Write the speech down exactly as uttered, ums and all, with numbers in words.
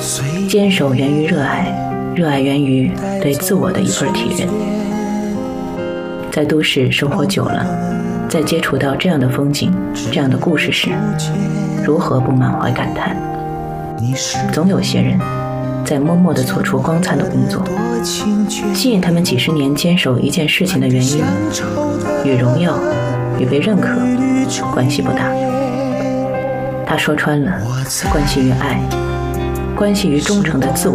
坚守源于热爱，热爱源于对自我的一份体认。在都市生活久了，在接触到这样的风景、这样的故事时，如何不满怀感叹？总有些人在默默地做出光灿的工作，吸引他们几十年坚守一件事情的原因，与荣耀与被认可关系不大。他说穿了，关系于爱，关系于忠诚的自我